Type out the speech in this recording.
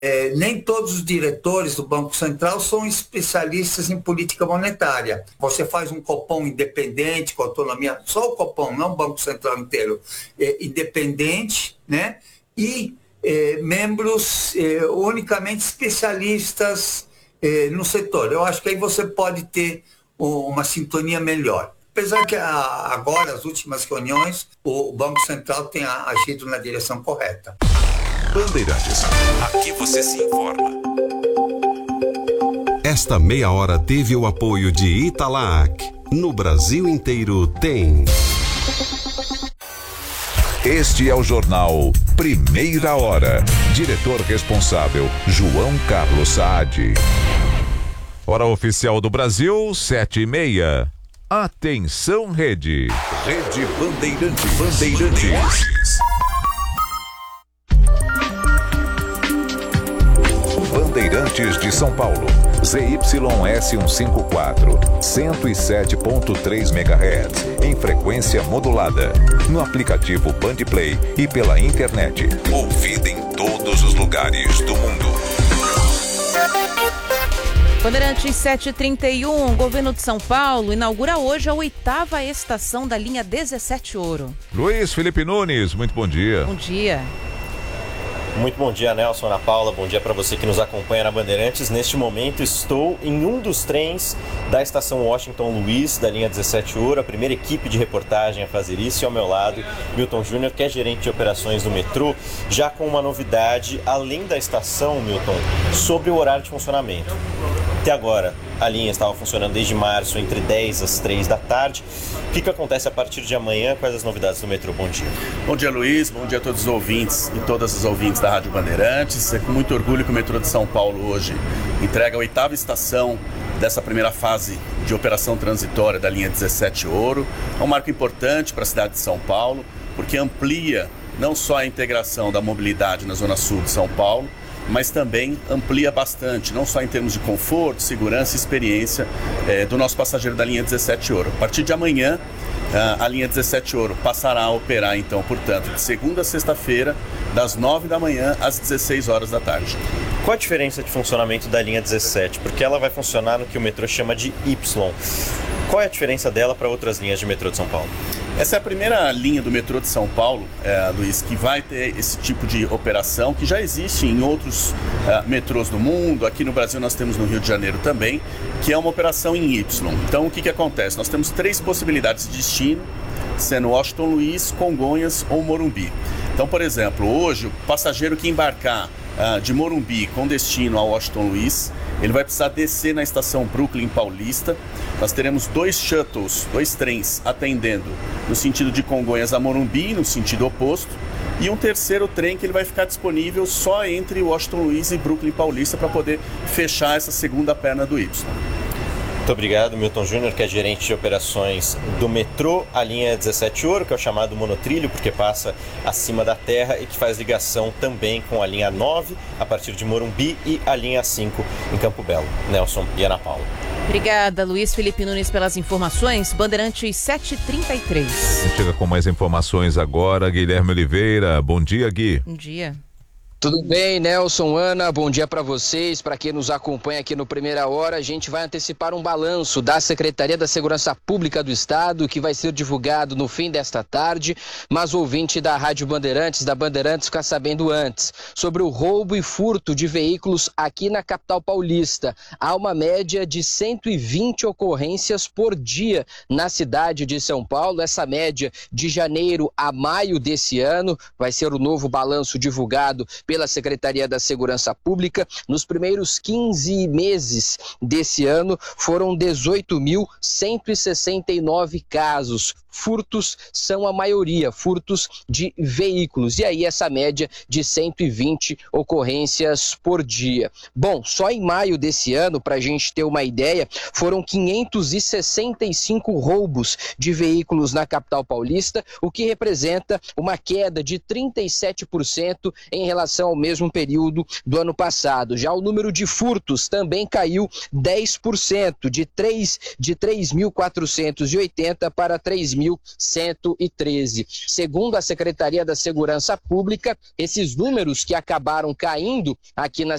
Nem todos os diretores do Banco Central são especialistas em política monetária. Você faz um Copom independente, com autonomia, só o Copom, não o Banco Central inteiro, independente, né? E membros unicamente especialistas no setor. Eu acho que aí você pode ter uma sintonia melhor. Apesar que agora, as últimas reuniões, o Banco Central tem agido na direção correta. Bandeirantes, aqui você se informa. Esta meia hora teve o apoio de Italac. No Brasil inteiro tem. Este é o jornal Primeira Hora. Diretor responsável, João Carlos Saad. Hora oficial do Brasil, 7h30. Atenção, Rede. Rede Bandeirantes. Bandeirantes de São Paulo, ZYS154, 107.3 MHz, em frequência modulada, no aplicativo Bandplay e pela internet, ouvida em todos os lugares do mundo. Bandeirantes 7h31, o governo de São Paulo inaugura hoje a 8ª estação da linha 17 Ouro. Luiz Felipe Nunes, muito bom dia. Bom dia. Muito bom dia, Nelson, Ana Paula, bom dia para você que nos acompanha na Bandeirantes. Neste momento estou em um dos trens da estação Washington Luiz, da linha 17 Ouro, a primeira equipe de reportagem a fazer isso, e ao meu lado, Milton Júnior, que é gerente de operações do metrô, já com uma novidade, além da estação, Milton, sobre o horário de funcionamento. Até agora, a linha estava funcionando desde março, entre 10 às 3 da tarde. O que acontece a partir de amanhã? Quais as novidades do metrô? Bom dia. Bom dia, Luiz. Bom dia a todos os ouvintes e todas as ouvintes da Rádio Bandeirantes. É com muito orgulho que o metrô de São Paulo hoje entrega a 8ª estação dessa primeira fase de operação transitória da linha 17 Ouro. É um marco importante para a cidade de São Paulo, porque amplia não só a integração da mobilidade na Zona Sul de São Paulo, mas também amplia bastante, não só em termos de conforto, segurança e experiência do nosso passageiro da linha 17 Ouro. A partir de amanhã, a linha 17 Ouro passará a operar, então, portanto, de segunda a sexta-feira, das 9 da manhã às 16 horas da tarde. Qual a diferença de funcionamento da linha 17? Porque ela vai funcionar no que o metrô chama de Y. Qual é a diferença dela para outras linhas de metrô de São Paulo? Essa é a primeira linha do metrô de São Paulo, Luiz, que vai ter esse tipo de operação, que já existe em outros metrôs do mundo. Aqui no Brasil nós temos no Rio de Janeiro também, que é uma operação em Y. Então o que acontece? Nós temos 3 possibilidades de destino, sendo Washington Luiz, Congonhas ou Morumbi. Então, por exemplo, hoje o passageiro que embarcar de Morumbi com destino a Washington Luiz, ele vai precisar descer na estação Brooklyn Paulista. Nós teremos 2 shuttles, 2 trens atendendo no sentido de Congonhas a Morumbi, no sentido oposto, e um terceiro trem que ele vai ficar disponível só entre Washington Luiz e Brooklyn Paulista para poder fechar essa segunda perna do Y. Muito obrigado, Milton Júnior, que é gerente de operações do metrô, a linha 17 Ouro, que é o chamado monotrilho, porque passa acima da terra e que faz ligação também com a linha 9, a partir de Morumbi, e a linha 5 em Campo Belo. Nelson e Ana Paula. Obrigada, Luiz Felipe Nunes, pelas informações. Bandeirantes 7h33. Chega com mais informações agora, Guilherme Oliveira. Bom dia, Gui. Bom dia. Tudo bem, Nelson, Ana, bom dia para vocês, para quem nos acompanha aqui no Primeira Hora. A gente vai antecipar um balanço da Secretaria da Segurança Pública do Estado, que vai ser divulgado no fim desta tarde, mas o ouvinte da Rádio Bandeirantes, da Bandeirantes, fica sabendo antes sobre o roubo e furto de veículos aqui na capital paulista. Há uma média de 120 ocorrências por dia na cidade de São Paulo. Essa média de janeiro a maio desse ano vai ser o novo balanço divulgado pela Secretaria da Segurança Pública. Nos primeiros 15 meses desse ano, foram 18.169 casos. Furtos são a maioria, furtos de veículos. E aí essa média de 120 ocorrências por dia. Bom, só em maio desse ano, para a gente ter uma ideia, foram 565 roubos de veículos na capital paulista, o que representa uma queda de 37% em relação ao mesmo período do ano passado. Já o número de furtos também caiu 10%, de 3.480 para 3.000 2.113. Segundo a Secretaria da Segurança Pública, esses números que acabaram caindo aqui na